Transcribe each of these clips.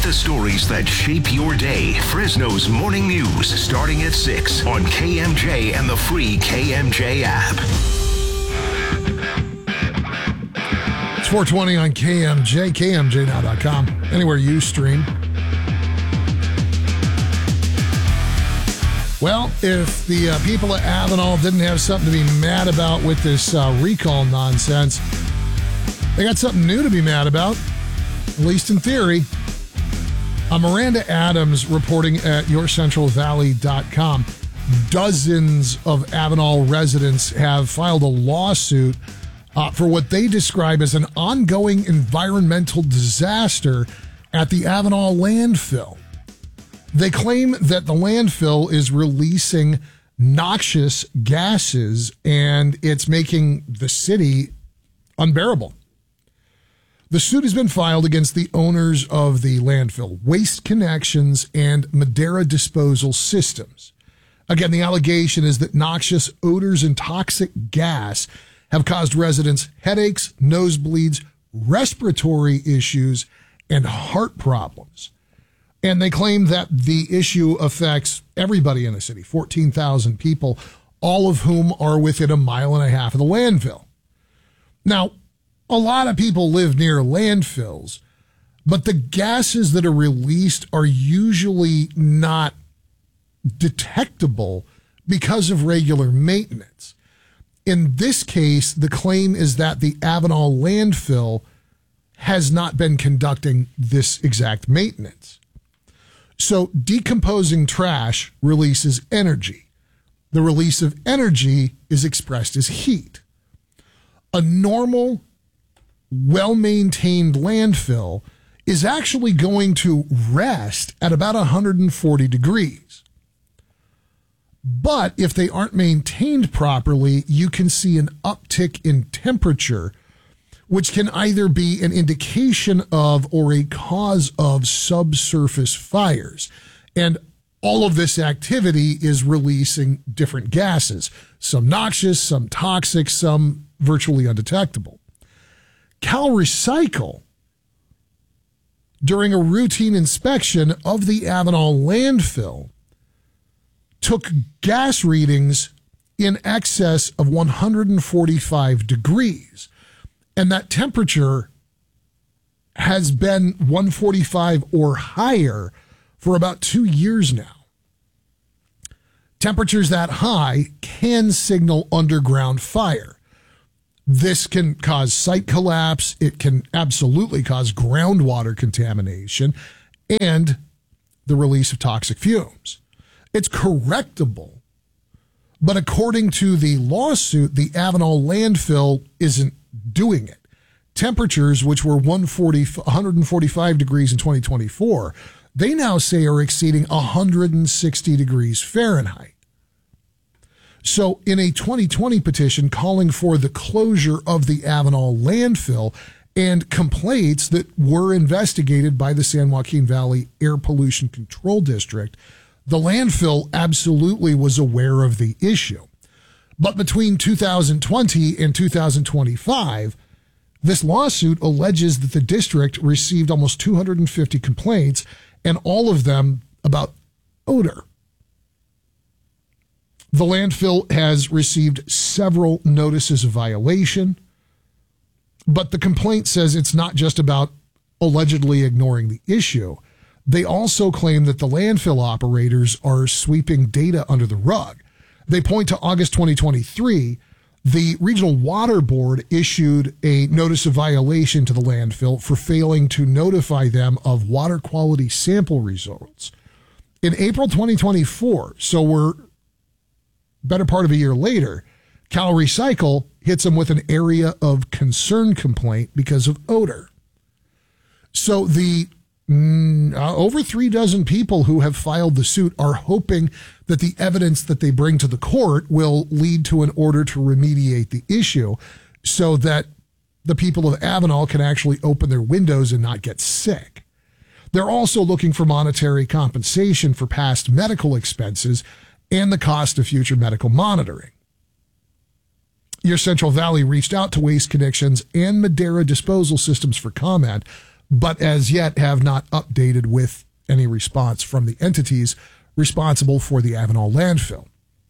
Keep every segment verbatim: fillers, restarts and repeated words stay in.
the stories that shape your day. Fresno's Morning News starting at six on K M J and the free K M J app. It's four twenty on K M J, K M J now dot com, anywhere you stream. Well, if the uh, people at Avenal didn't have something to be mad about with this uh, recall nonsense, they got something new to be mad about, at least in theory. Uh, Miranda Adams reporting at your central valley dot com. Dozens of Avenal residents have filed a lawsuit uh, for what they describe as an ongoing environmental disaster at the Avenal landfill. They claim that the landfill is releasing noxious gases and it's making the city unbearable. The suit has been filed against the owners of the landfill, Waste Connections and Madera Disposal Systems. Again, the allegation is that noxious odors and toxic gas have caused residents headaches, nosebleeds, respiratory issues, and heart problems. And they claim that the issue affects everybody in the city, fourteen thousand people, all of whom are within a mile and a half of the landfill. Now, a lot of people live near landfills, but the gases that are released are usually not detectable because of regular maintenance. In this case, the claim is that the Avenal landfill has not been conducting this exact maintenance. So decomposing trash releases energy. The release of energy is expressed as heat. A normal, well-maintained landfill is actually going to rest at about one hundred forty degrees. But if they aren't maintained properly, you can see an uptick in temperature, which can either be an indication of or a cause of subsurface fires. And all of this activity is releasing different gases, some noxious, some toxic, some virtually undetectable. Cal Recycle, during a routine inspection of the Avenal landfill, took gas readings in excess of one hundred forty-five degrees. And that temperature has been one forty-five or higher for about two years now. Temperatures that high can signal underground fire. This can cause site collapse. It can absolutely cause groundwater contamination and the release of toxic fumes. It's correctable, but according to the lawsuit, the Avenal landfill isn't doing it. Temperatures, which were one hundred forty-five degrees in twenty twenty-four, they now say are exceeding one hundred sixty degrees Fahrenheit. So in a twenty twenty petition calling for the closure of the Avenal landfill and complaints that were investigated by the San Joaquin Valley Air Pollution Control District, the landfill absolutely was aware of the issue. But between two thousand twenty and two thousand twenty-five, this lawsuit alleges that the district received almost two hundred fifty complaints, and all of them about odor. The landfill has received several notices of violation, but the complaint says it's not just about allegedly ignoring the issue. They also claim that the landfill operators are sweeping data under the rug. They point to August twenty twenty-three. The Regional Water Board issued a notice of violation to the landfill for failing to notify them of water quality sample results. In April twenty twenty-four, so we're better part of a year later, Cal Recycle hits them with an area of concern complaint because of odor. So the Mm, uh, over three dozen people who have filed the suit are hoping that the evidence that they bring to the court will lead to an order to remediate the issue so that the people of Avenal can actually open their windows and not get sick. They're also looking for monetary compensation for past medical expenses and the cost of future medical monitoring. Your Central Valley reached out to Waste Connections and Madera Disposal Systems for comment, but as yet have not updated with any response from the entities responsible for the Avenal landfill.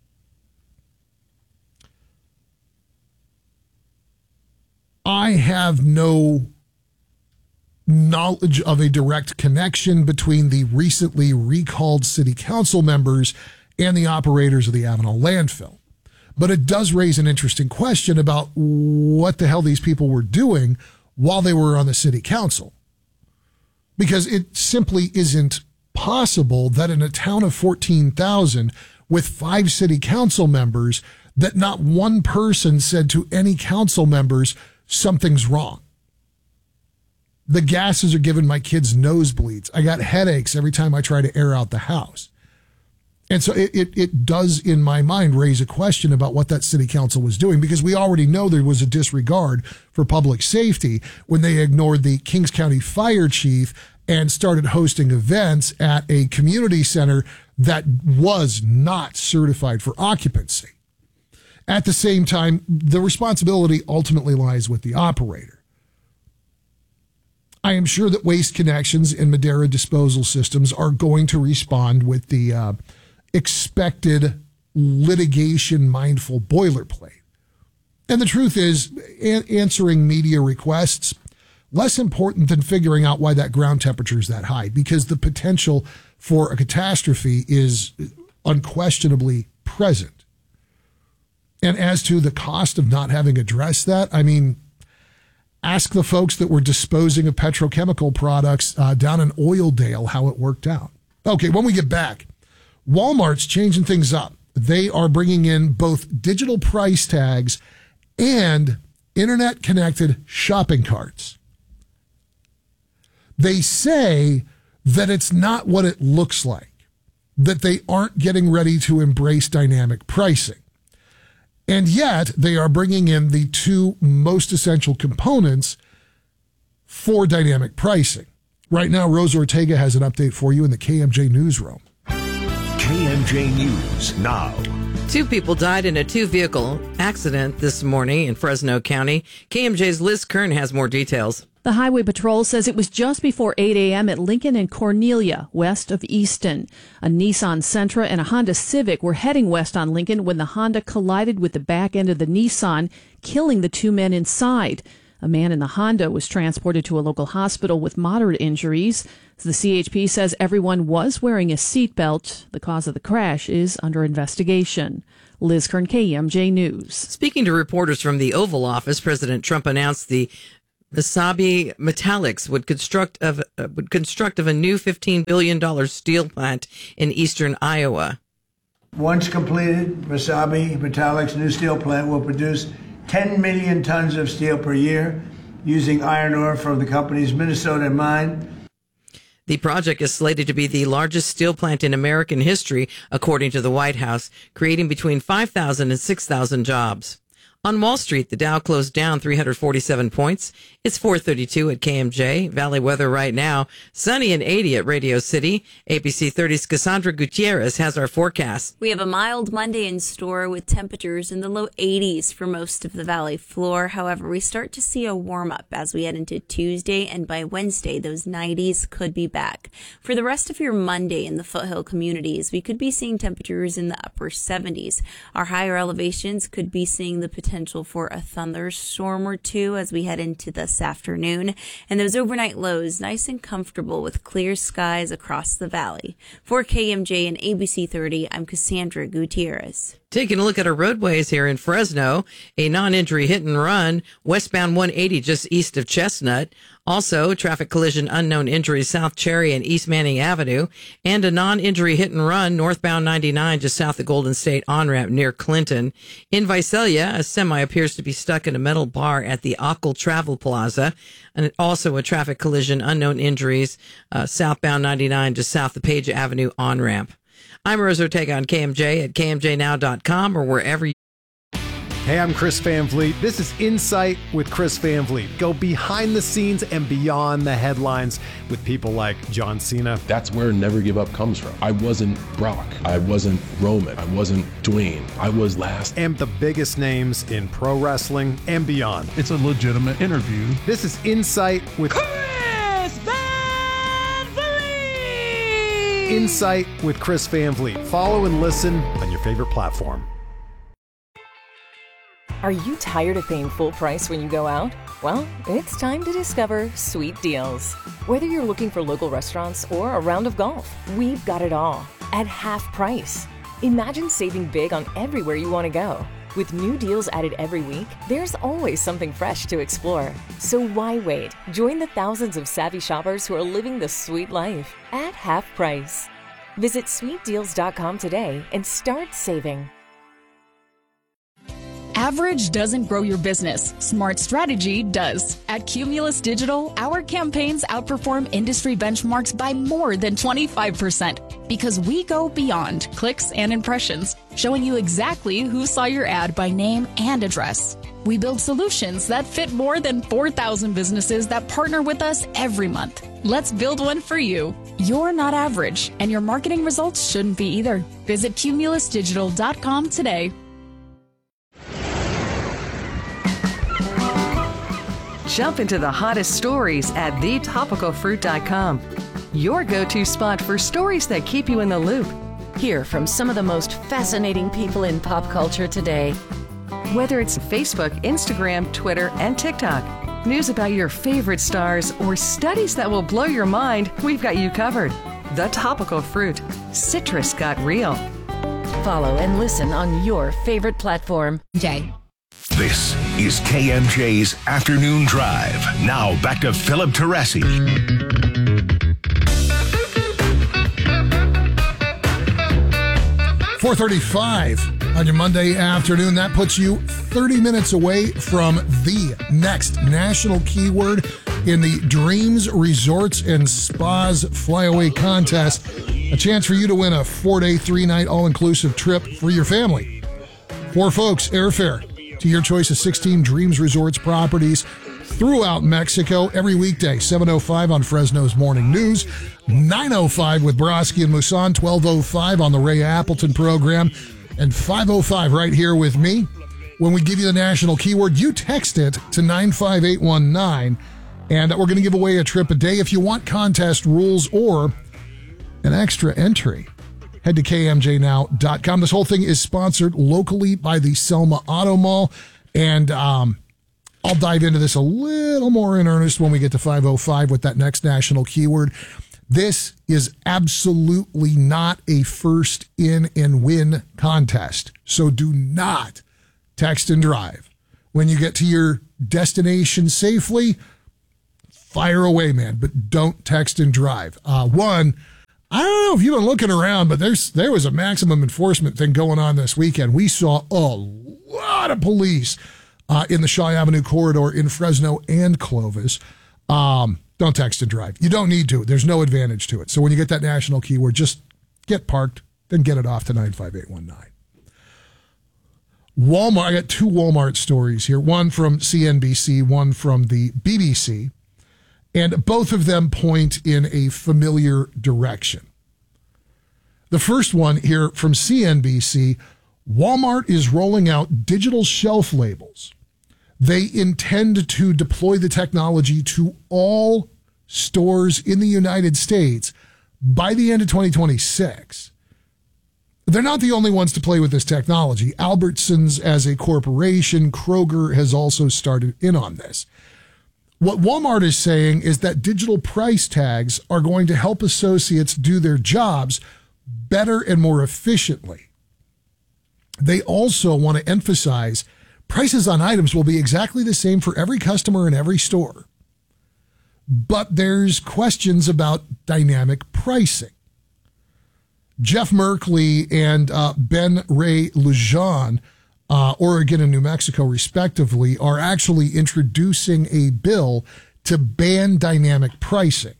I have no knowledge of a direct connection between the recently recalled city council members and the operators of the Avenal landfill. But it does raise an interesting question about what the hell these people were doing while they were on the city council. Because it simply isn't possible that in a town of fourteen thousand with five city council members that not one person said to any council members, something's wrong. The gases are giving my kids nosebleeds. I got headaches every time I try to air out the house. And so it, it, it does, in my mind, raise a question about what that city council was doing, because we already know there was a disregard for public safety when they ignored the Kings County fire chief and started hosting events at a community center that was not certified for occupancy. At the same time, the responsibility ultimately lies with the operator. I am sure that Waste Connections and Madera Disposal Systems are going to respond with the uh, expected litigation-mindful boilerplate. And the truth is, a- answering media requests, less important than figuring out why that ground temperature is that high, because the potential for a catastrophe is unquestionably present. And as to the cost of not having addressed that, I mean, ask the folks that were disposing of petrochemical products uh, down in Oildale how it worked out. Okay, when we get back, Walmart's changing things up. They are bringing in both digital price tags and internet-connected shopping carts. They say that it's not what it looks like, that they aren't getting ready to embrace dynamic pricing. And yet, they are bringing in the two most essential components for dynamic pricing. Right now, Rose Ortega has an update for you in the K M J newsroom. K M J News now. Two people died in a two-vehicle accident this morning in Fresno County. K M J's Liz Kern has more details. The Highway Patrol says it was just before eight a.m. at Lincoln and Cornelia, west of Easton. A Nissan Sentra and a Honda Civic were heading west on Lincoln when the Honda collided with the back end of the Nissan, killing the two men inside. A man in the Honda was transported to a local hospital with moderate injuries. The C H P says everyone was wearing a seatbelt. The cause of the crash is under investigation. Liz Kern, K M J News. Speaking to reporters from the Oval Office, President Trump announced the Mesabi Metallics would construct of uh, would construct of a new fifteen billion dollars steel plant in eastern Iowa. Once completed, Mesabi Metallics' new steel plant will produce ten million tons of steel per year using iron ore from the company's Minnesota mine. The project is slated to be the largest steel plant in American history, according to the White House, creating between five thousand and six thousand jobs. On Wall Street, the Dow closed down three hundred forty-seven points. It's four thirty-two at K M J. Valley weather right now, sunny and eighty at Radio City. A B C thirty's Cassandra Gutierrez has our forecast. We have a mild Monday in store with temperatures in the low eighties for most of the valley floor. However, we start to see a warm up as we head into Tuesday, and by Wednesday, those nineties could be back. For the rest of your Monday in the foothill communities, we could be seeing temperatures in the upper seventies. Our higher elevations could be seeing the potential potential for a thunderstorm or two as we head into this afternoon. And those overnight lows nice and comfortable with clear skies across the valley. For K M J and A B C thirty, I'm Cassandra Gutierrez. Taking a look at our roadways here in Fresno, a non-injury hit and run, westbound one eighty just east of Chestnut. Also, traffic collision unknown injuries South Cherry and East Manning Avenue, and a non-injury hit and run northbound ninety-nine just south of Golden State on-ramp near Clinton. In Visalia, a semi appears to be stuck in a metal bar at the Ockle Travel Plaza, and also a traffic collision unknown injuries uh, southbound ninety-nine just south of Page Avenue on-ramp. I'm Rose Ortega on K M J at K M J now dot com or wherever you... Hey, I'm Chris Van Vliet. This is Insight with Chris Van Vliet. Go behind the scenes and beyond the headlines with people like John Cena. That's where Never Give Up comes from. I wasn't Brock. I wasn't Roman. I wasn't Dwayne. I was last. And the biggest names in pro wrestling and beyond. It's a legitimate interview. This is Insight with Chris Insight with Chris Van Vliet. Follow and listen on your favorite platform. Are you tired of paying full price when you go out? Well, it's time to discover Sweet Deals. Whether you're looking for local restaurants or a round of golf, we've got it all at half price. Imagine saving big on everywhere you want to go. With new deals added every week, there's always something fresh to explore. So why wait? Join the thousands of savvy shoppers who are living the sweet life at half price. Visit sweet deals dot com today and start saving. Average doesn't grow your business. Smart strategy does. At Cumulus Digital, our campaigns outperform industry benchmarks by more than twenty-five percent because we go beyond clicks and impressions, showing you exactly who saw your ad by name and address. We build solutions that fit more than four thousand businesses that partner with us every month. Let's build one for you. You're not average, and your marketing results shouldn't be either. Visit cumulus digital dot com today. Jump into the hottest stories at the topical fruit dot com. Your go-to spot for stories that keep you in the loop. Hear from some of the most fascinating people in pop culture today. Whether it's Facebook, Instagram, Twitter, and TikTok, news about your favorite stars, or studies that will blow your mind, we've got you covered. The Topical Fruit. Citrus got real. Follow and listen on your favorite platform. Jay. This is K M J's Afternoon Drive. Now back to Philip Teresi. four thirty-five on your Monday afternoon. That puts you thirty minutes away from the next national keyword in the Dreams Resorts and Spas Flyaway Contest. A chance for you to win a four-day, three-night all-inclusive trip for your family. Four folks, airfare to your choice of sixteen Dreams Resorts properties throughout Mexico every weekday, seven oh five on Fresno's Morning News, nine oh five with Broski and Musan, twelve oh five on the Ray Appleton program, and five oh five right here with me. When we give you the national keyword, you text it to nine five eight one nine, and we're going to give away a trip a day. If you want contest rules or an extra entry, head to K M J now dot com. This whole thing is sponsored locally by the Selma Auto Mall, and um, I'll dive into this a little more in earnest when we get to five oh five with that next national keyword. This is absolutely not a first in and win contest, so do not text and drive. When you get to your destination safely, fire away, man, but don't text and drive. Uh, one, I don't know if you've been looking around, but there's there was a maximum enforcement thing going on this weekend. We saw a lot of police uh, in the Shaw Avenue corridor in Fresno and Clovis. Um, don't text and drive. You don't need to. There's no advantage to it. So when you get that national keyword, just get parked, then get it off to nine five eight one nine. Walmart, I got two Walmart stories here, one from C N B C, one from the B B C. And both of them point in a familiar direction. The first one here from C N B C, Walmart is rolling out digital shelf labels. They intend to deploy the technology to all stores in the United States by the end of twenty twenty-six. They're not the only ones to play with this technology. Albertsons as a corporation, Kroger has also started in on this. What Walmart is saying is that digital price tags are going to help associates do their jobs better and more efficiently. They also want to emphasize prices on items will be exactly the same for every customer in every store. But there's questions about dynamic pricing. Jeff Merkley and uh, Ben Ray Lujan, Uh, Oregon and New Mexico, respectively, are actually introducing a bill to ban dynamic pricing.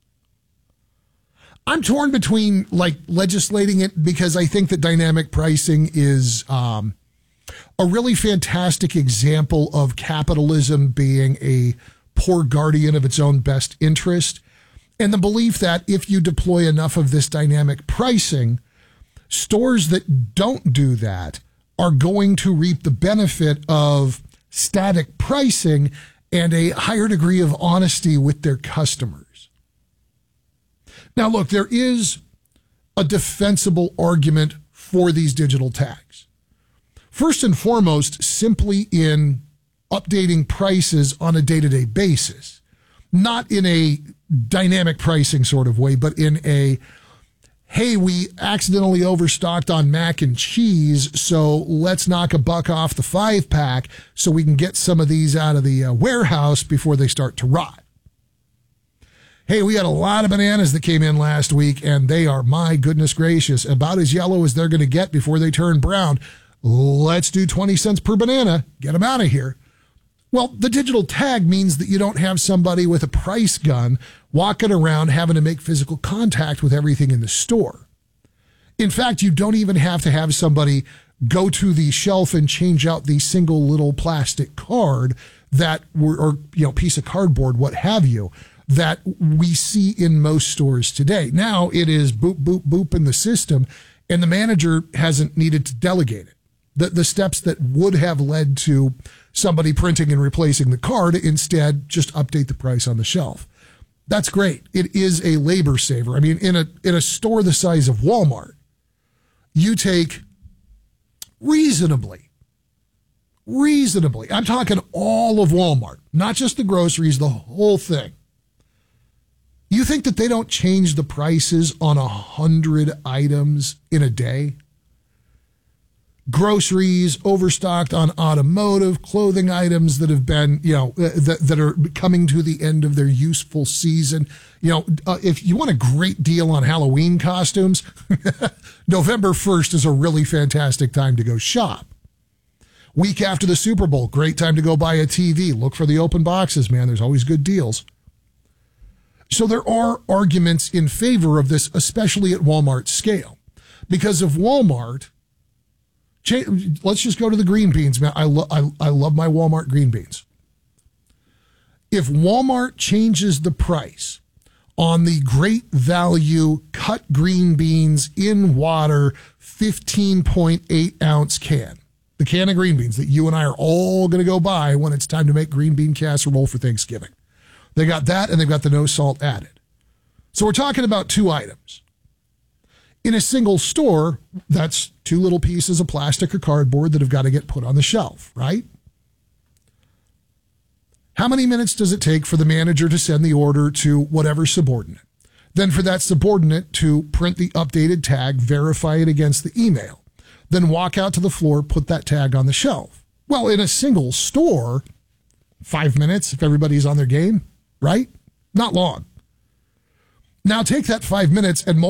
I'm torn between like legislating it because I think that dynamic pricing is um, a really fantastic example of capitalism being a poor guardian of its own best interest, and the belief that if you deploy enough of this dynamic pricing, stores that don't do that are going to reap the benefit of static pricing and a higher degree of honesty with their customers. Now, look, there is a defensible argument for these digital tags. First and foremost, simply in updating prices on a day-to-day basis, not in a dynamic pricing sort of way, but in a, hey, we accidentally overstocked on mac and cheese, so let's knock a buck off the five pack so we can get some of these out of the uh, warehouse before they start to rot. Hey, we had a lot of bananas that came in last week, and they are, my goodness gracious, about as yellow as they're going to get before they turn brown. Let's do twenty cents per banana. Get them out of here. Well, the digital tag means that you don't have somebody with a price gun walking around having to make physical contact with everything in the store. In fact, you don't even have to have somebody go to the shelf and change out the single little plastic card that were, or, you know, piece of cardboard, what have you, that we see in most stores today. Now it is boop, boop, boop in the system, and the manager hasn't needed to delegate it. The, the steps that would have led to somebody printing and replacing the card, instead just update the price on the shelf. That's great. It is a labor saver. I mean, in a in a store the size of Walmart, you take reasonably, reasonably, I'm talking all of Walmart, not just the groceries, the whole thing. You think that they don't change the prices on a hundred items in a day? Groceries, overstocked on automotive, clothing items that have been, you know, that, that are coming to the end of their useful season. You know, uh, if you want a great deal on Halloween costumes, November first is a really fantastic time to go shop. Week after the Super Bowl, great time to go buy a T V. Look for the open boxes, man. There's always good deals. So there are arguments in favor of this, especially at Walmart's scale. Because if Walmart, let's just go to the green beans, man. I, lo- I, I love my Walmart green beans. If Walmart changes the price on the great value cut green beans in water fifteen point eight ounce can, the can of green beans that you and I are all going to go buy when it's time to make green bean casserole for Thanksgiving. They got that, and they've got the no salt added. So we're talking about two items. In a single store, that's two little pieces of plastic or cardboard that have got to get put on the shelf, right? How many minutes does it take for the manager to send the order to whatever subordinate? Then for that subordinate to print the updated tag, verify it against the email, then walk out to the floor, put that tag on the shelf. Well, in a single store, five minutes if everybody's on their game, right? Not long. Now take that five minutes and multiply